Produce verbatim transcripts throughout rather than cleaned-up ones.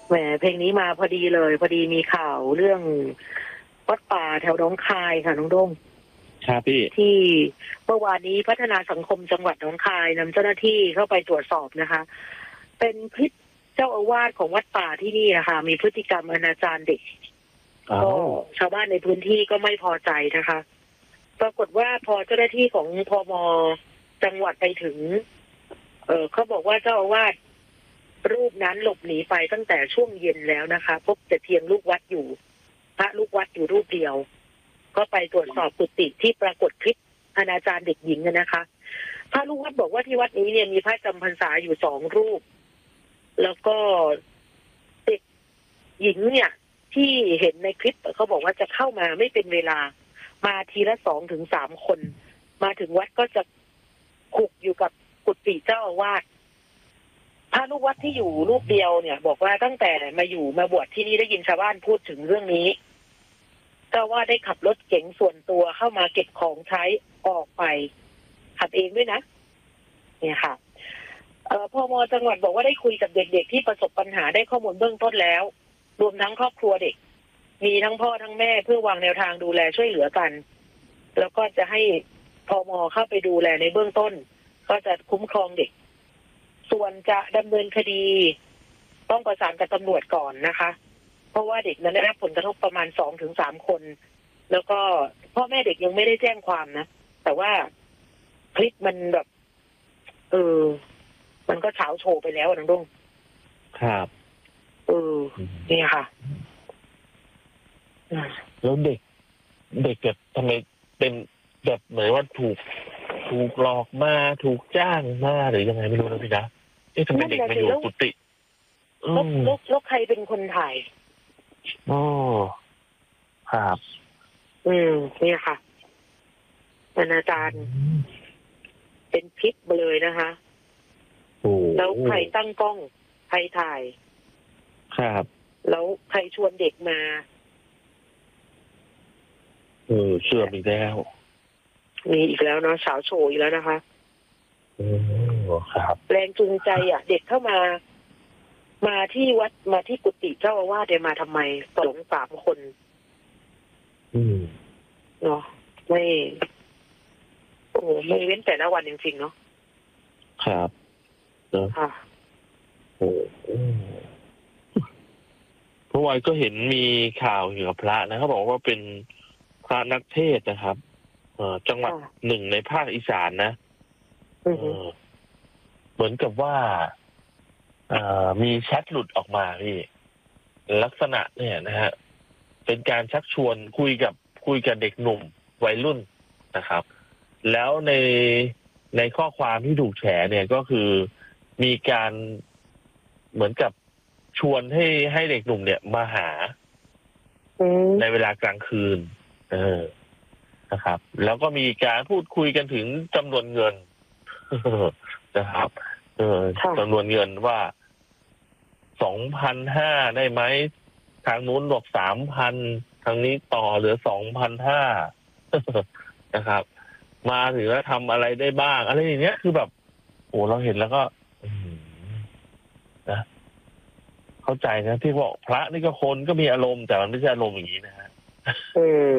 แหมเพลงนี้มาพอดีเลยพอดีมีข่าวเรื่องวัดป่าแถวหนองคายค่ะน้องด้งครับพี่ที่เมื่อวานนี้พัฒนาสังคมจังหวัดหนองคายนำเจ้าหน้าที่เข้าไปตรวจสอบนะคะเป็นคลิปเจ้าอาวาสของวัดป่าที่นี่นะคะมีพฤติกรรมอนาจารเด็กก็ชาวบ้านในพื้นที่ก็ไม่พอใจนะคะปรากฏว่าพอเจ้าหน้าที่ของพม.จังหวัดไปถึงเออเขาบอกว่าเจ้าอาวาสรูปนั้นหลบหนีไปตั้งแต่ช่วงเย็นแล้วนะคะพบแต่เพียงลูกวัดอยู่พระลูกวัดอยู่รูปเดียวก็ไปตรวจสอบกุฏิที่ปรากฏคลิปอนาจารเด็กหญิงนะคะพระลูกวัดบอกว่าที่วัดนี้เนี่ยมีพระจำพรรษาอยู่สองรูปแล้วก็เด็กหญิงเนี่ยที่เห็นในคลิปเขาบอกว่าจะเข้ามาไม่เป็นเวลามาทีละสองถึงสามคนมาถึงวัดก็จะขุกอยู่กับกุฏิเจ้าอาวาสพระลูกวัดที่อยู่รูปเดียวเนี่ยบอกว่าตั้งแต่มาอยู่มาบวชที่นี่ได้ยินชาวบ้านพูดถึงเรื่องนี้เจ้าว่าได้ขับรถเก๋งส่วนตัวเข้ามาเก็บของใช้ออกไปขับเองด้วยนะเนี่ยค่ะเอ่อพม.จังหวัดบอกว่าได้คุยกับเด็กๆที่ประสบปัญหาได้ข้อมูลเบื้องต้นแล้วรวมทั้งครอบครัวเด็กมีทั้งพ่อทั้งแม่เพื่อวางแนวทางดูแลช่วยเหลือกันแล้วก็จะให้พม.เข้าไปดูแลในเบื้องต้นก็จะคุ้มครองเด็กส่วนจะดำเนินคดีต้องประสานกับตำรวจก่อนนะคะเพราะว่าเด็กนั้นได้รับผลกระทบประมาณสองถึงสามคนแล้วก็พ่อแม่เด็กยังไม่ได้แจ้งความนะแต่ว่าคลิปมันแบบเออมันก็เฉาโชว์ไปแล้วน้องดุ้งครับเออเนี่ยค่ะแล้วเด็กเด็กแบบทำไมเป็นแบบเหมือนว่าถูกถูกหลอกมาถูกจ้างมาหรือยังไงไม่รู้นะพี่นะเอ๊ะทำไมเด็กมาอยู่กุฏิแล้วแล้วแล้วใครเป็นคนถ่ายอ๋อครับอืมเนี่ยค่ะอนาจารเป็นคลิปเลยนะคะแล้วใครตั้งกล้องใครถ่ายครับแล้วใครชวนเด็กมาเออเชื่อมอีกแล้วมีอีกแล้วเนาะสาวโชว์อีกแล้วนะคะอืมครับแรงจูงใจอ่ะเด็กเข้ามามาที่วัดมาที่กุฏิเจ้าอาวาสเดี๋ยวมาทำไมสองสามคนอืมเนาะไม่โอ้ไม่เว้นแต่ละวันจริงๆเนาะครับเนาะค่ะโอ้เมื่อวานก็เห็นมีข่าวเกี่ยวกับพระนะเขาบอกว่าเป็นพระนักเทศนะครับเอ่อจังหวัดหนึ่งในภาคอีสานนะเออเหมือนกับว่าเอ่อมีแชทหลุดออกมาพี่ลักษณะเนี่ยนะฮะเป็นการชักชวนคุยกับคุยกับเด็กหนุ่มวัยรุ่นนะครับ แล้วในในข้อความที่ถูกแฉเนี่ยก็คือมีการเหมือนกับชวนให้ให้เด็กหนุ่มเนี่ยมาหาในเวลากลางคืนเออนะครับแล้วก็มีการพูดคุยกันถึงจำนวนเงินนะครับเออจำนวนเงินว่าสองพันห้าได้ไหมทางนู้นบอกสามพันทางนี้ต่อเหลือสองพันห้านะครับ มาถึงแล้วทำอะไรได้บ้างอะไรอย่างเงี้ยคือแบบโอ้เราเห็นแล้วก็นะเข้าใจนะที่บอกพระนี่ก็คนก็มีอารมณ์แต่มันไม่ใช่อารมณ์อย่างนี้นะฮะเออ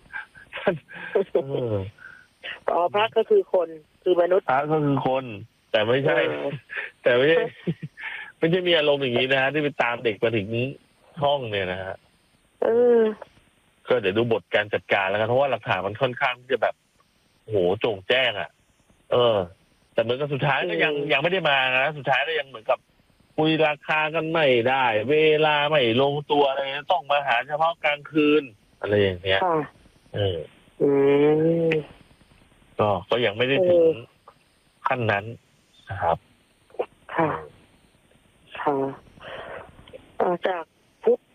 อ๋อพระก็คือคนคือมนุษย์พระก็คือคนแต่ไม่ใช่แต่ไม่ใช่ไม่ใช่มีอารมณ์อย่างนี้นะฮะที่ไปตามเด็กมาถึงห้องเนี่ยนะฮะเออก็เดี๋ยวดูบทการจัดการแล้วกันเพราะว่าหลักฐานมันค่อนข้างที่จะแบบโหโจ่งแจ้งอ่ะเออแต่เหมือนกับสุดท้ายก็ยังยังไม่ได้มานะสุดท้ายก็ยังเหมือนกับคุยราคากันไม่ได้เวลาไม่ลงตัวอะไรต้องมาหาเฉพาะกลางคืนอะไรอย่างเงี้ยเอออืมก็ก็ยังไม่ได้ถึงขั้นนั้นนะครับค่ะค่ะจากพุทธ